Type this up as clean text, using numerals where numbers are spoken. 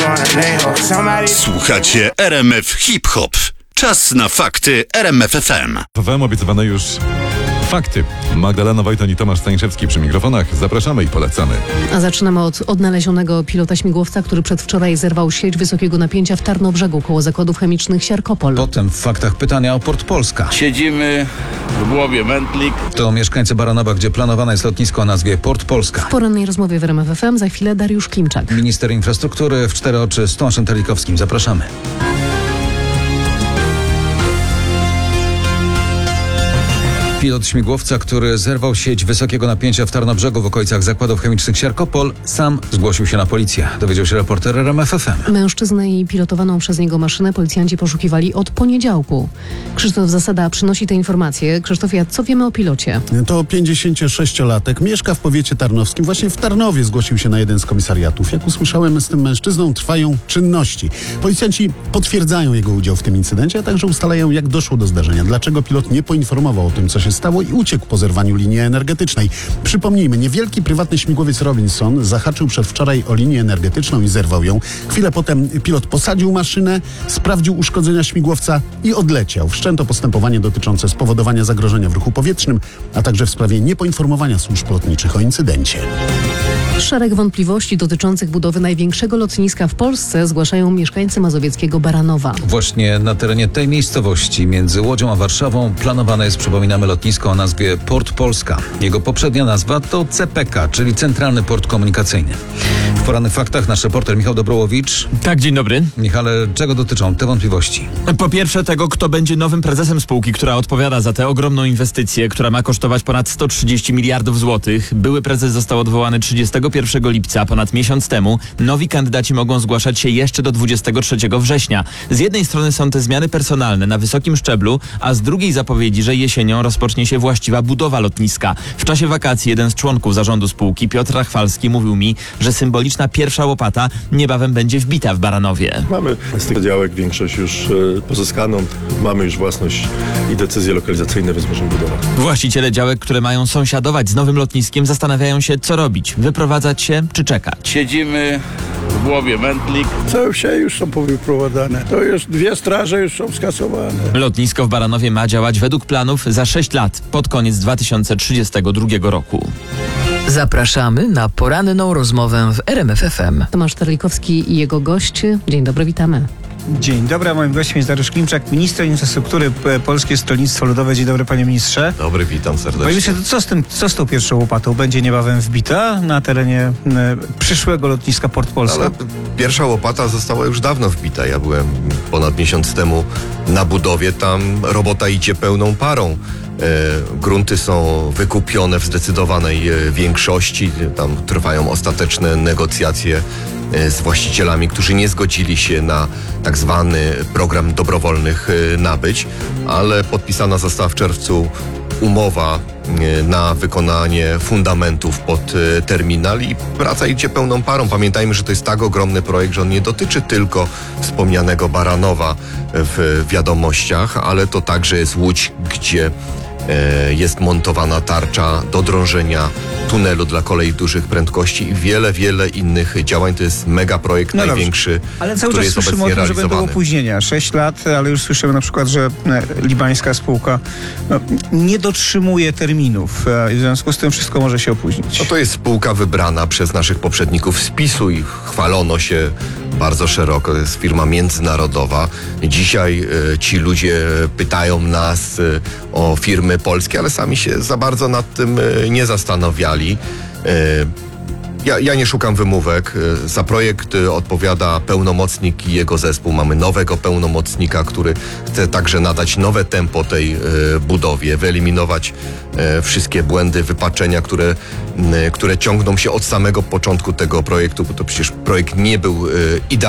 Słuchacie RMF Hip Hop. Czas na fakty RMF FM. FM obiecywane już fakty. Magdalena Wojton i Tomasz Stańszewski przy mikrofonach. Zapraszamy i polecamy. A zaczynamy od odnalezionego pilota śmigłowca, który przedwczoraj zerwał sieć wysokiego napięcia w Tarnobrzegu koło zakładów chemicznych Siarkopol. Potem w faktach pytania o Port Polska. Siedzimy w głowie Mętlik. To mieszkańcy Baranowa, gdzie planowane jest lotnisko o nazwie Port Polska. W porannej rozmowie w RMF FM za chwilę Dariusz Klimczak. Minister infrastruktury w Cztery Oczy z Tomaszem Terlikowskim. Zapraszamy. Pilot śmigłowca, który zerwał sieć wysokiego napięcia w Tarnobrzegu w okolicach zakładów chemicznych Siarkopol, sam zgłosił się na policję. Dowiedział się reporter RMF FM. Mężczyznę i pilotowaną przez niego maszynę policjanci poszukiwali od poniedziałku. Krzysztof Zasada przynosi te informacje. Krzysztofie, co wiemy o pilocie? To 56-latek, mieszka w powiecie tarnowskim. Właśnie w Tarnowie zgłosił się na jeden z komisariatów. Jak usłyszałem, z tym mężczyzną trwają czynności. Policjanci potwierdzają jego udział w tym incydencie, a także ustalają, jak doszło do zdarzenia. Dlaczego pilot nie poinformował o tym, co się stało i uciekł po zerwaniu linii energetycznej. Przypomnijmy, niewielki prywatny śmigłowiec Robinson zahaczył przedwczoraj o linię energetyczną i zerwał ją. Chwilę potem pilot posadził maszynę, sprawdził uszkodzenia śmigłowca i odleciał. Wszczęto postępowanie dotyczące spowodowania zagrożenia w ruchu powietrznym, a także w sprawie niepoinformowania służb lotniczych o incydencie. Szereg wątpliwości dotyczących budowy największego lotniska w Polsce zgłaszają mieszkańcy mazowieckiego Baranowa. Właśnie na terenie tej miejscowości między Łodzią a Warszawą planowane jest, przypominamy, lotnisko o nazwie Port Polska. Jego poprzednia nazwa to CPK, czyli Centralny Port Komunikacyjny. W porannych faktach nasz reporter Michał Dobrołowicz. Tak, dzień dobry. Michale, czego dotyczą te wątpliwości? Po pierwsze tego, kto będzie nowym prezesem spółki, która odpowiada za tę ogromną inwestycję, która ma kosztować ponad 130 miliardów złotych. Były prezes został odwołany 31 lipca, ponad miesiąc temu. Nowi kandydaci mogą zgłaszać się jeszcze do 23 września. Z jednej strony są te zmiany personalne na wysokim szczeblu, a z drugiej zapowiedzi, że jesienią rozpocznie się właściwa budowa lotniska. W czasie wakacji jeden z członków zarządu spółki, Piotr Rachwalski, mówił mi, że symboliczna pierwsza łopata niebawem będzie wbita w Baranowie. Mamy z tych działek większość już pozyskaną, mamy już własność i decyzje lokalizacyjne, więc możemy budować. Właściciele działek, które mają sąsiadować z nowym lotniskiem, zastanawiają się, co robić. Wyprowadzać się czy czekać? Siedzimy w głowie Mętlik. Całe wsie już są powyprowadzane. To już 2 straże już są skasowane. Lotnisko w Baranowie ma działać według planów za 6 lat, pod koniec 2032 roku. Zapraszamy na poranną rozmowę w RMF FM. Tomasz Terlikowski i jego gość. Dzień dobry, witamy. Dzień dobry, moim gościem jest Dariusz Klimczak, minister infrastruktury Polskie Stronnictwo Ludowe. Dzień dobry, panie ministrze. Dobry, witam serdecznie. Panie ministrze, to co z tą pierwszą łopatą? Będzie niebawem wbita na terenie przyszłego lotniska Port Polska? Ale pierwsza łopata została już dawno wbita. Ja byłem ponad miesiąc temu na budowie, tam robota idzie pełną parą. Grunty są wykupione w zdecydowanej większości. Tam trwają ostateczne negocjacje z właścicielami, którzy nie zgodzili się na tak zwany program dobrowolnych nabyć, ale podpisana została w czerwcu umowa na wykonanie fundamentów pod terminal i praca idzie pełną parą. Pamiętajmy, że to jest tak ogromny projekt, że on nie dotyczy tylko wspomnianego Baranowa w wiadomościach, ale to także jest Łódź, gdzie jest montowana tarcza do drążenia tunelu dla kolei dużych prędkości i wiele innych działań. To jest mega projekt, największy, ale cały który czas jest słyszymy obecnie o tym, że będą realizowany. opóźnienia. 6 lat, ale już słyszymy na przykład, że libańska spółka nie dotrzymuje terminów. W związku z tym wszystko może się opóźnić. No to jest spółka wybrana przez naszych poprzedników z PiS-u i chwalono się bardzo szeroko. To jest firma międzynarodowa. Dzisiaj ci ludzie pytają nas o firmy polskie, ale sami się za bardzo nad tym nie zastanawiali. Ja nie szukam wymówek. Za projekt odpowiada pełnomocnik i jego zespół. Mamy nowego pełnomocnika, który chce także nadać nowe tempo tej budowie, wyeliminować wszystkie błędy, wypaczenia, które ciągną się od samego początku tego projektu, bo to przecież projekt nie był idealny.